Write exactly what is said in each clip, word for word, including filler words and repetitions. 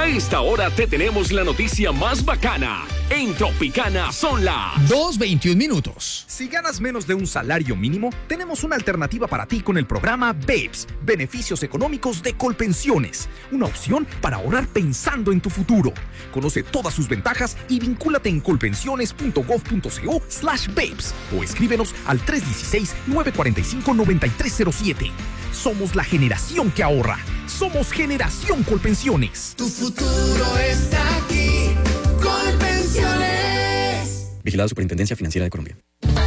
A esta hora te tenemos la noticia más bacana. En Tropicana son las dos veintiún minutos. Si ganas menos de un salario mínimo, tenemos una alternativa para ti con el programa Babes, Beneficios Económicos de Colpensiones. Una opción para ahorrar pensando en tu futuro. Conoce todas sus ventajas y vincúlate en colpensiones.gov.co slash babes o escríbenos al tres uno seis, nueve cuatro cinco, nueve tres cero siete. Somos la generación que ahorra. Somos Generación Colpensiones. Tu futuro está aquí. Colpensiones. Vigilado Superintendencia Financiera de Colombia.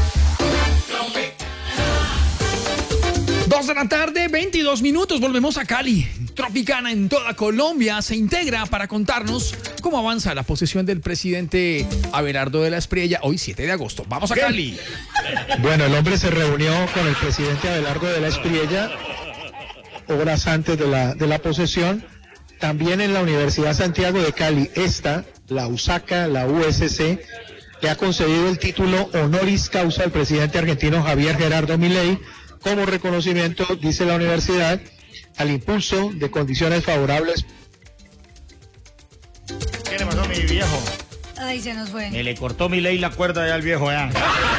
Dos de la tarde, veintidós minutos. Volvemos a Cali. Tropicana en toda Colombia se integra para contarnos cómo avanza la posesión del presidente Abelardo de la Espriella hoy siete de agosto. Vamos a ¿Qué? Cali. Bueno, el hombre se reunió con el presidente Abelardo de la Espriella horas antes de la, de la posesión. También en la Universidad Santiago de Cali, esta, la USACA, la U S C, le ha concedido el título honoris causa al presidente argentino Javier Gerardo Milei como reconocimiento, dice la universidad, al impulso de condiciones favorables. ¿Qué le pasó a mi viejo? Ay, se nos fue. Me le cortó Milei la cuerda ya al viejo, ya.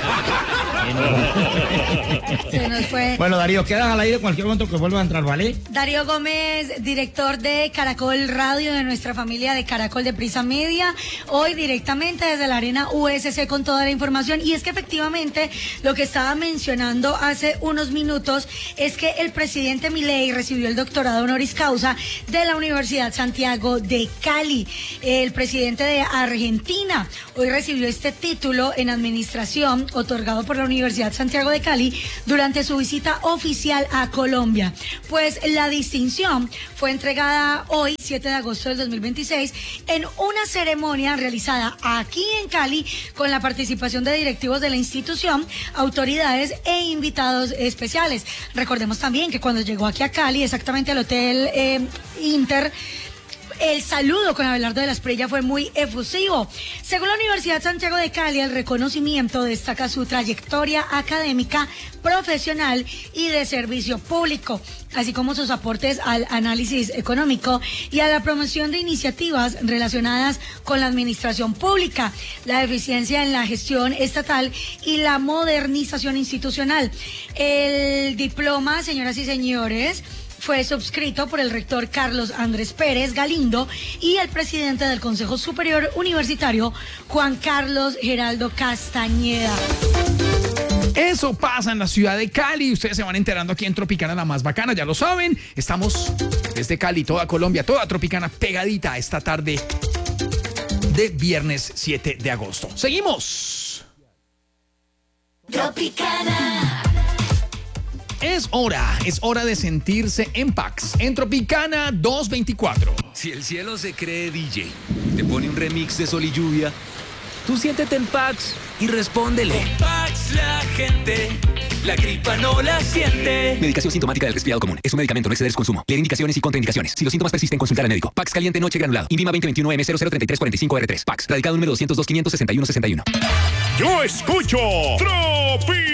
Se nos fue. Bueno, Darío, quedan al aire cualquier momento que vuelva a entrar, ¿vale? Darío Gómez, director de Caracol Radio, de nuestra familia de Caracol de Prisa Media, hoy directamente desde la Arena U S C con toda la información. Y es que efectivamente lo que estaba mencionando hace unos minutos es que el presidente Milei recibió el doctorado honoris causa de la Universidad Santiago de Cali. El presidente de Argentina hoy recibió este título en administración otorgado por la Universidad Santiago de Cali durante su visita oficial a Colombia. Pues la distinción fue entregada hoy, siete de agosto del dos mil veintiséis, en una ceremonia realizada aquí en Cali con la participación de directivos de la institución, autoridades e invitados especiales. Recordemos también que cuando llegó aquí a Cali, exactamente al Hotel eh, Inter, el saludo con Abelardo de la Espriella fue muy efusivo. Según la Universidad Santiago de Cali, el reconocimiento destaca su trayectoria académica, profesional y de servicio público, así como sus aportes al análisis económico y a la promoción de iniciativas relacionadas con la administración pública, la eficiencia en la gestión estatal y la modernización institucional. El diploma, señoras y señores, fue subscrito por el rector Carlos Andrés Pérez Galindo y el presidente del Consejo Superior Universitario, Juan Carlos Geraldo Castañeda. Eso pasa en la ciudad de Cali. Ustedes se van enterando aquí en Tropicana, la más bacana, ya lo saben. Estamos desde Cali, toda Colombia, toda Tropicana pegadita esta tarde de viernes siete de agosto. Seguimos. Tropicana. Es hora, es hora de sentirse en Pax, en Tropicana doscientos veinticuatro. Si el cielo se cree D J, te pone un remix de Sol y Lluvia, tú siéntete en Pax y respóndele. Con Pax la gente, la gripa no la siente. Medicación sintomática del resfriado común. Es un medicamento, no exceder su consumo. Leer indicaciones y contraindicaciones. Si los síntomas persisten, consultar al médico. Pax caliente noche granulado. INVIMA veinte veintiuno M cero cero treinta y tres cuarenta y cinco R tres. Pax. Radicado número doscientos dos, quinientos sesenta y uno sesenta y uno. Yo escucho Tropi.